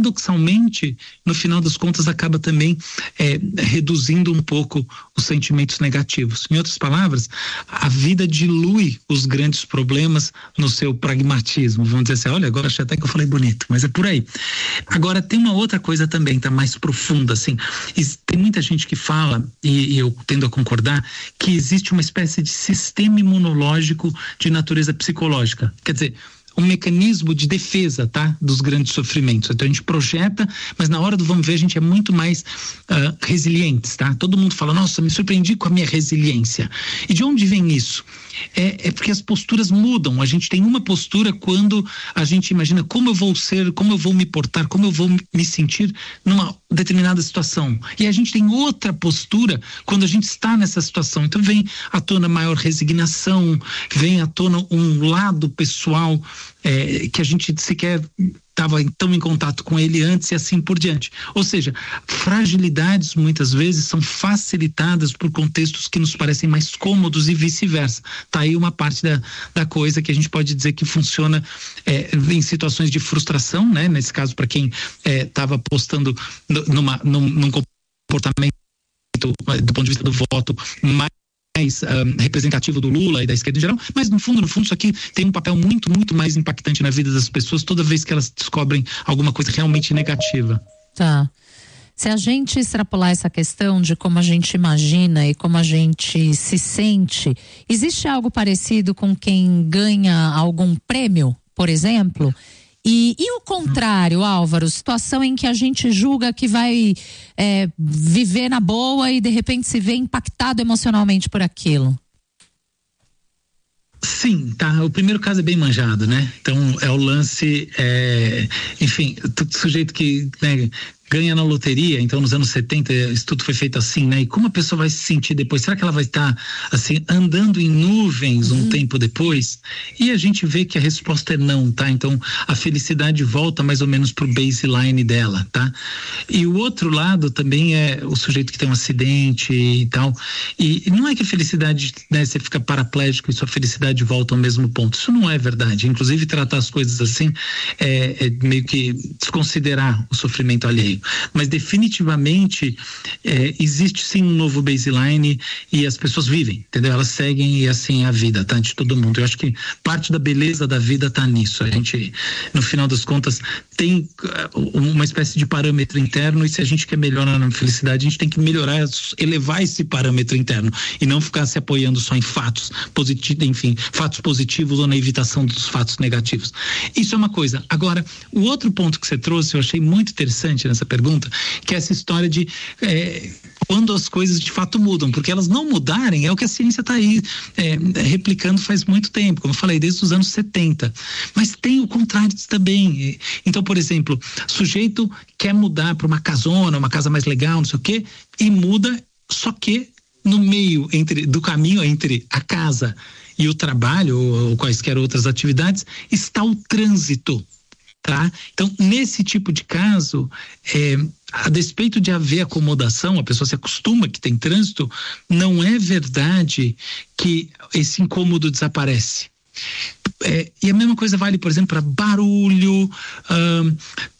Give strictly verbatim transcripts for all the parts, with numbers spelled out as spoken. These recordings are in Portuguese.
paradoxalmente, no final das contas, acaba também é, reduzindo um pouco os sentimentos negativos. Em outras palavras, a vida dilui os grandes problemas no seu pragmatismo. Vamos dizer assim, olha, agora achei até que eu falei bonito, mas é por aí. Agora, tem uma outra coisa também, tá mais profunda, assim. Tem muita gente que fala, e, e eu tendo a concordar, que existe uma espécie de sistema imunológico de natureza psicológica. Quer dizer, um mecanismo de defesa, tá? Dos grandes sofrimentos. Então a gente projeta, mas na hora do vamos ver a gente é muito mais uh, resilientes, tá? Todo mundo fala, nossa, me surpreendi com a minha resiliência. E de onde vem isso? É, é porque as posturas mudam. A gente tem uma postura quando a gente imagina como eu vou ser, como eu vou me portar, como eu vou me sentir numa determinada situação. E a gente tem outra postura quando a gente está nessa situação. Então vem à tona maior resignação, vem à tona um lado pessoal é, que a gente sequer estava tão em contato com ele antes e assim por diante. Ou seja, fragilidades muitas vezes são facilitadas por contextos que nos parecem mais cômodos e vice-versa. Tá aí uma parte da, da coisa que a gente pode dizer que funciona é, em situações de frustração, né? Nesse caso, para quem estava é, apostando numa, num, num comportamento do ponto de vista do voto mais mais um, representativo do Lula e da esquerda em geral, mas no fundo, no fundo isso aqui tem um papel muito, muito mais impactante na vida das pessoas toda vez que elas descobrem alguma coisa realmente negativa. Tá. Se a gente extrapolar essa questão de como a gente imagina e como a gente se sente, existe algo parecido com quem ganha algum prêmio, por exemplo? E, e o contrário, Álvaro, situação em que a gente julga que vai é, viver na boa e de repente se vê impactado emocionalmente por aquilo. Sim, tá. O primeiro caso é bem manjado, né? Então é o lance, é, enfim, o sujeito que, né, ganha na loteria. Então nos anos setenta isso tudo foi feito assim, né? E como a pessoa vai se sentir depois? Será que ela vai estar assim andando em nuvens um uhum. tempo depois? E a gente vê que a resposta é não, tá? Então a felicidade volta mais ou menos pro baseline dela, tá? E o outro lado também é o sujeito que tem um acidente e tal. E não é que a felicidade, né, você fica paraplégico e sua felicidade volta ao mesmo ponto. Isso não é verdade. Inclusive tratar as coisas assim é, é meio que desconsiderar o sofrimento alheio. Mas definitivamente é, existe sim um novo baseline e as pessoas vivem, entendeu? Elas seguem e assim é a vida, tá? De todo mundo. Eu acho que parte da beleza da vida tá nisso. A gente, no final das contas, tem uma espécie de parâmetro interno e se a gente quer melhorar na felicidade, a gente tem que melhorar, elevar esse parâmetro interno e não ficar se apoiando só em fatos positivos, enfim, fatos positivos ou na evitação dos fatos negativos. Isso é uma coisa. Agora, o outro ponto que você trouxe, eu achei muito interessante nessa pergunta, que é essa história de é, quando as coisas de fato mudam, porque elas não mudarem é o que a ciência está aí é, replicando faz muito tempo, como eu falei, desde os anos setenta, mas tem o contrário também. Então, por exemplo, sujeito quer mudar para uma casona, uma casa mais legal, não sei o quê, e muda, só que no meio entre, do caminho entre a casa e o trabalho ou, ou quaisquer outras atividades está o trânsito. Tá? Então, nesse tipo de caso, é, a despeito de haver acomodação, a pessoa se acostuma que tem trânsito, não é verdade que esse incômodo desaparece. É, e a mesma coisa vale, por exemplo, para barulho, hum,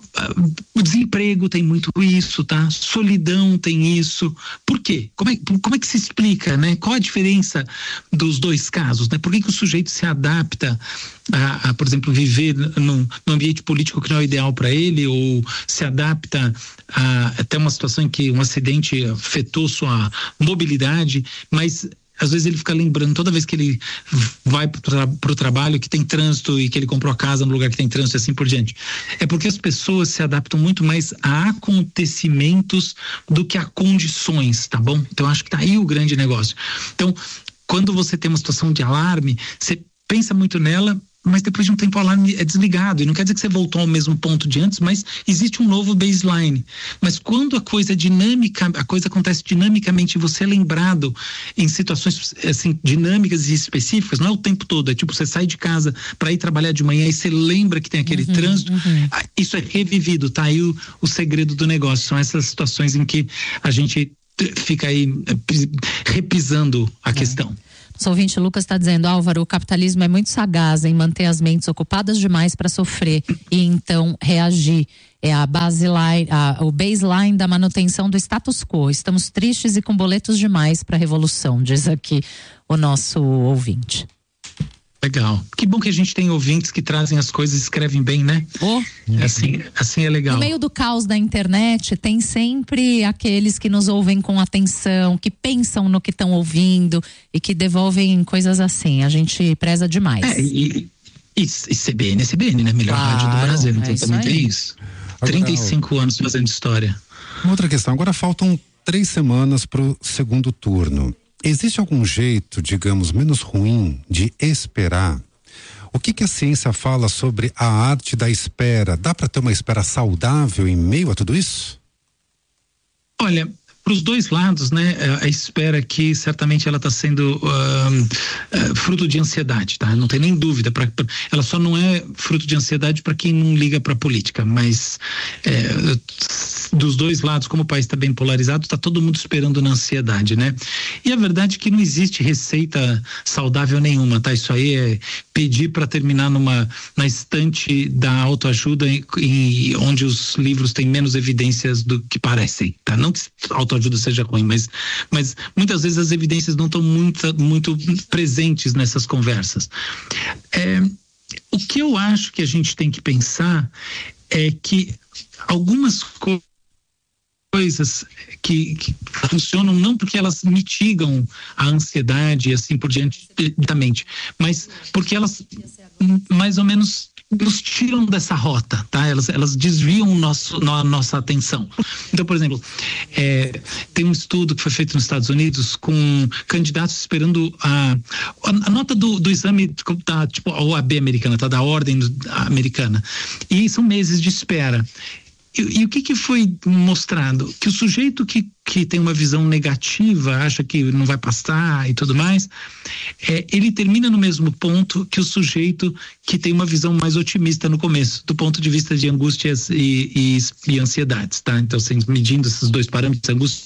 o desemprego tem muito isso, tá? Solidão tem isso. Por quê? Como é, como é que se explica, né? Qual a diferença dos dois casos, né? Por que que o sujeito se adapta a, a por exemplo, viver num, num ambiente político que não é ideal para ele, ou se adapta a até uma situação em que um acidente afetou sua mobilidade, mas às vezes ele fica lembrando, toda vez que ele vai para o trabalho, que tem trânsito e que ele comprou a casa no lugar que tem trânsito e assim por diante. É porque as pessoas se adaptam muito mais a acontecimentos do que a condições, tá bom? Então acho que tá aí o grande negócio. Então, quando você tem uma situação de alarme, você pensa muito nela, mas depois de um tempo o alarme é desligado, e não quer dizer que você voltou ao mesmo ponto de antes, mas existe um novo baseline. Mas quando a coisa é dinâmica, a coisa acontece dinamicamente, você é lembrado em situações assim, dinâmicas e específicas, não é o tempo todo, é tipo, você sai de casa para ir trabalhar de manhã e você lembra que tem aquele uhum, trânsito, uhum. Isso é revivido, tá aí o, o segredo do negócio, são essas situações em que a gente fica aí repisando a é. questão. O ouvinte Lucas está dizendo: Álvaro, o capitalismo é muito sagaz em manter as mentes ocupadas demais para sofrer e então reagir. É a baseline, a, o baseline da manutenção do status quo. Estamos tristes e com boletos demais para a revolução, diz aqui o nosso ouvinte. Legal. Que bom que a gente tem ouvintes que trazem as coisas e escrevem bem, né? Oh. Assim, assim é legal. No meio do caos da internet, tem sempre aqueles que nos ouvem com atenção, que pensam no que estão ouvindo e que devolvem coisas assim. A gente preza demais. É, e, e, e C B N é C B N, né? Melhor claro, rádio do Brasil. Então é também aí. tem isso. Agora, trinta e cinco anos fazendo história. Uma outra questão. Agora faltam três semanas para o segundo turno. Existe algum jeito, digamos, menos ruim de esperar? O que que a ciência fala sobre a arte da espera? Dá para ter uma espera saudável em meio a tudo isso? Olha, para os dois lados, né? A espera aqui, certamente ela está sendo uh, uh, fruto de ansiedade, tá? Não tem nem dúvida. Pra, pra, ela só não é fruto de ansiedade para quem não liga para a política, mas é, dos dois lados, como o país está bem polarizado, está todo mundo esperando na ansiedade, né? E a verdade é que não existe receita saudável nenhuma, tá? Isso aí é pedir para terminar numa na estante da autoajuda em, em, onde os livros têm menos evidências do que parecem, tá? Não que autoajuda seja ruim, mas, mas muitas vezes as evidências não estão muito, muito presentes nessas conversas. É, o que eu acho que a gente tem que pensar é que algumas coisas coisas que, que funcionam não porque elas mitigam a ansiedade e assim por diante, diretamente, mas porque elas mais ou menos nos tiram dessa rota, tá? Elas, elas desviam o nosso, a nossa atenção. Então, por exemplo, é, tem um estudo que foi feito nos Estados Unidos com candidatos esperando a, a, a nota do, do exame da, tipo, a O A B americana, tá? Da ordem americana. E são meses de espera. E, e o que que foi mostrado? Que o sujeito que, que tem uma visão negativa, acha que não vai passar e tudo mais, é, ele termina no mesmo ponto que o sujeito que tem uma visão mais otimista no começo, do ponto de vista de angústias e, e, e ansiedades, tá? Então, assim, medindo esses dois parâmetros, angústia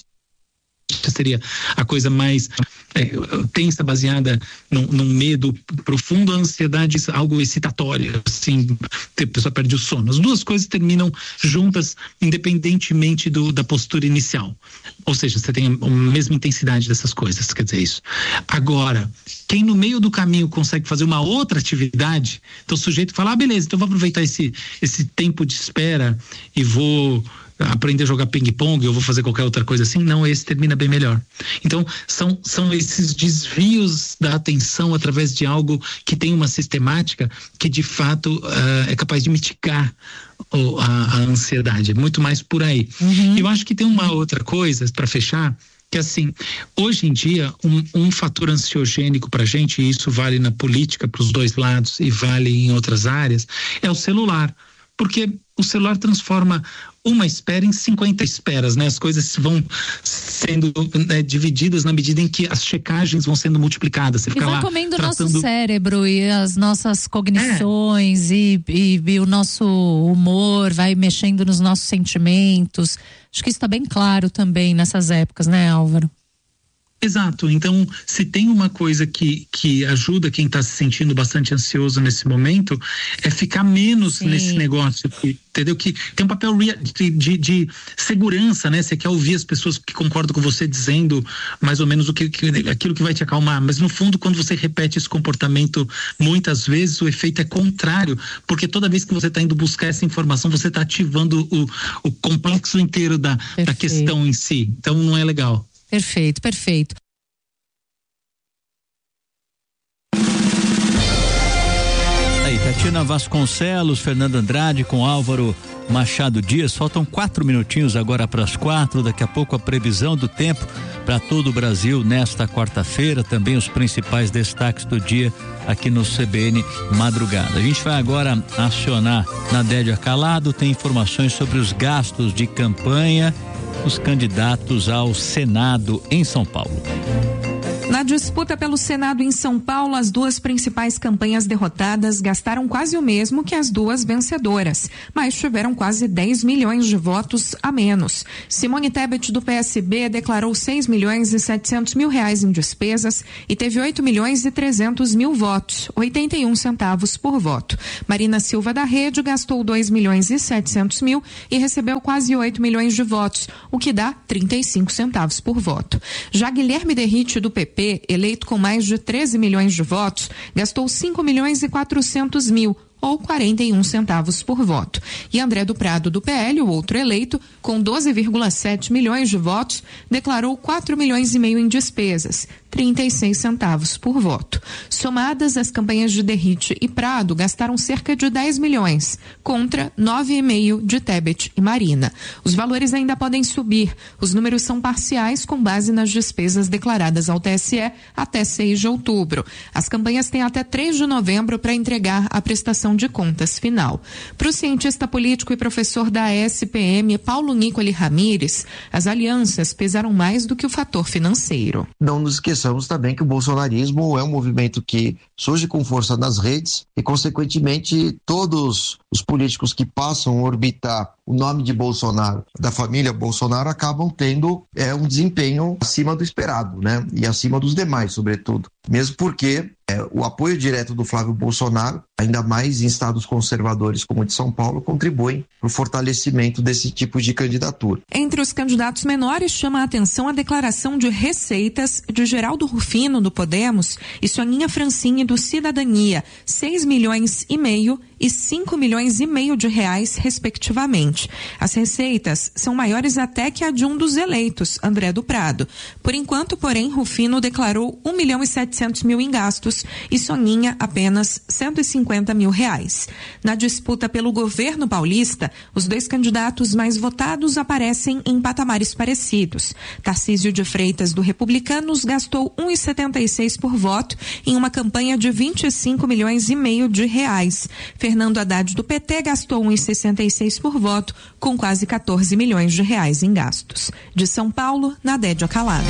seria a coisa mais é, tensa, baseada num, num medo profundo, a ansiedade algo excitatório, assim, a pessoa perde o sono. As duas coisas terminam juntas independentemente do, da postura inicial, ou seja, você tem a mesma intensidade dessas coisas, quer dizer isso. Agora, quem no meio do caminho consegue fazer uma outra atividade, então o sujeito fala, ah, beleza, então eu vou aproveitar esse, esse tempo de espera e vou aprender a jogar ping-pong, eu vou fazer qualquer outra coisa assim, não, esse termina bem melhor. Então, são, são esses desvios da atenção através de algo que tem uma sistemática que de fato uh, é capaz de mitigar o, a, a ansiedade, é muito mais por aí. Uhum. Eu acho que tem uma outra coisa, para fechar, que assim, hoje em dia, um, um fator ansiogênico pra gente, e isso vale na política para os dois lados e vale em outras áreas, é o celular. Porque o celular transforma uma espera em cinquenta esperas, né? As coisas vão sendo né, divididas na medida em que as checagens vão sendo multiplicadas. Você e fica vai lá comendo o tratando... nosso cérebro e as nossas cognições é. e, e, e o nosso humor, vai mexendo nos nossos sentimentos. Acho que isso está bem claro também nessas épocas, né, Álvaro? Exato, então se tem uma coisa que, que ajuda quem está se sentindo bastante ansioso nesse momento é ficar menos Sim. nesse negócio, entendeu? Que tem um papel de, de, de segurança, né? Você quer ouvir as pessoas que concordam com você dizendo mais ou menos o que, que, aquilo que vai te acalmar, mas no fundo quando você repete esse comportamento muitas vezes o efeito é contrário, porque toda vez que você está indo buscar essa informação você está ativando o, o complexo inteiro da, da questão em si, então não é legal. Perfeito, perfeito. Aí, Tatiana Vasconcelos, Fernando Andrade com Álvaro Machado Dias. Faltam quatro minutinhos agora para as quatro. Daqui a pouco a previsão do tempo para todo o Brasil nesta quarta-feira. Também os principais destaques do dia aqui no C B N Madrugada. A gente vai agora acionar Nadélia Calado. Tem informações sobre os gastos de campanha os candidatos ao Senado em São Paulo. disputa pelo Senado em São Paulo, as duas principais campanhas derrotadas gastaram quase o mesmo que as duas vencedoras, mas tiveram quase dez milhões de votos a menos. Simone Tebet, do P S B, declarou seis milhões e setecentos mil reais em despesas e teve oito milhões e trezentos mil votos, oitenta e um centavos por voto. Marina Silva, da Rede, gastou dois milhões e setecentos mil e recebeu quase oito milhões de votos, o que dá trinta e cinco centavos por voto. Já Guilherme Derrite, do P P, eleito com mais de treze milhões de votos, gastou cinco milhões e quatrocentos mil, ou quarenta e um centavos por voto. E André do Prado, do P L, o outro eleito, com doze vírgula sete milhões de votos, declarou quatro milhões e meio em despesas, trinta e seis centavos por voto. Somadas, as campanhas de Derrite e Prado gastaram cerca de dez milhões, contra nove e meio de Tebet e Marina. Os valores ainda podem subir. Os números são parciais com base nas despesas declaradas ao T S E até seis de outubro. As campanhas têm até três de novembro para entregar a prestação de contas final. Para o cientista político e professor da S P M, Paulo Nicoli Ramires, as alianças pesaram mais do que o fator financeiro. Não nos esqueçamos também que o bolsonarismo é um movimento que surge com força nas redes e, consequentemente, todos os políticos que passam a orbitar o nome de Bolsonaro, da família Bolsonaro, acabam tendo é, um desempenho acima do esperado, né? E acima dos demais, sobretudo. Mesmo porque é, o apoio direto do Flávio Bolsonaro, ainda mais em estados conservadores como o de São Paulo, contribuem para o fortalecimento desse tipo de candidatura. Entre os candidatos menores, chama a atenção a declaração de receitas de Geraldo Rufino, do Podemos, e Soninha Francini, do Cidadania, seis milhões e meio e cinco milhões e meio de reais, respectivamente. As receitas são maiores até que a de um dos eleitos, André do Prado. Por enquanto, porém, Rufino declarou um milhão e setecentos mil em gastos e Soninha apenas cento e cinquenta mil reais. Na disputa pelo governo paulista, os dois candidatos mais votados aparecem em patamares parecidos. Tarcísio de Freitas, do Republicanos, gastou um vírgula setenta e seis por voto em uma campanha de vinte e cinco milhões e meio de reais. Fernando Haddad, do P T, gastou um vírgula sessenta e seis por voto, com quase quatorze milhões de reais em gastos. De São Paulo, Nadédia Calado.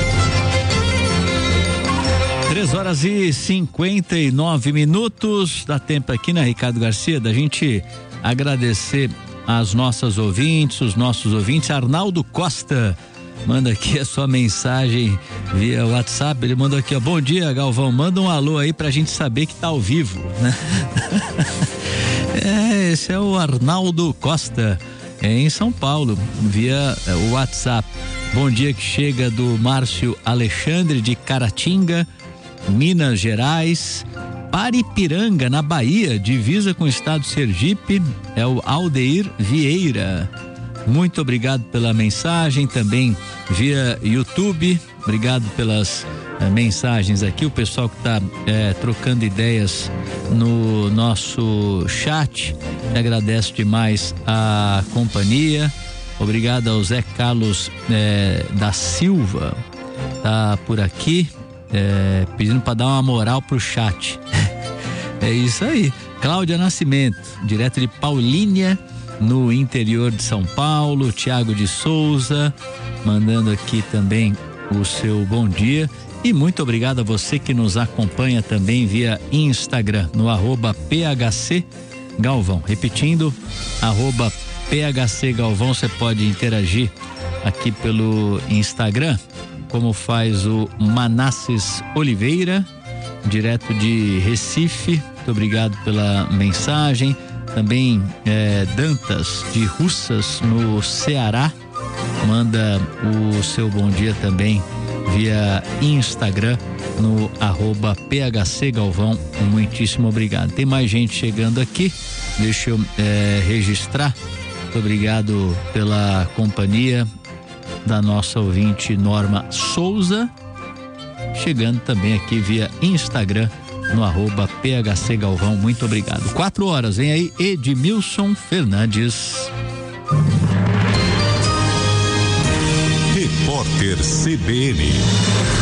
Três horas e cinquenta e nove minutos. Dá tempo aqui, né, Ricardo Garcia, da gente agradecer as nossas ouvintes, os nossos ouvintes. Arnaldo Costa manda aqui a sua mensagem via WhatsApp. Ele mandou aqui, ó: bom dia, Galvão, manda um alô aí pra gente saber que tá ao vivo, né? É, esse é o Arnaldo Costa, é em São Paulo, via o WhatsApp. Bom dia que chega do Márcio Alexandre, de Caratinga, Minas Gerais. Para Ipiranga, na Bahia, divisa com o estado de Sergipe, é o Aldeir Vieira. Muito obrigado pela mensagem, também via YouTube. Obrigado pelas eh, mensagens aqui, o pessoal que está eh, trocando ideias no nosso chat. Agradeço demais a companhia. Obrigado ao Zé Carlos eh, da Silva, tá por aqui, eh, pedindo para dar uma moral pro chat. É isso aí. Cláudia Nascimento, direto de Paulínia, no interior de São Paulo. Tiago de Souza mandando aqui também o seu bom dia, e muito obrigado a você que nos acompanha também via Instagram, no arroba P H C Galvão. Repetindo, arroba P H C Galvão. Você pode interagir aqui pelo Instagram, como faz o Manasses Oliveira, direto de Recife. Muito obrigado pela mensagem. Também eh, Dantas de Russas, no Ceará, manda o seu bom dia também via Instagram, no arroba P H C Galvão. Muitíssimo obrigado. Tem mais gente chegando aqui, deixa eu eh, registrar. Muito obrigado pela companhia da nossa ouvinte Norma Souza, chegando também aqui via Instagram, no arroba P H C Galvão. Muito obrigado. Quatro horas, vem aí Edmilson Fernandes. Repórter C B N.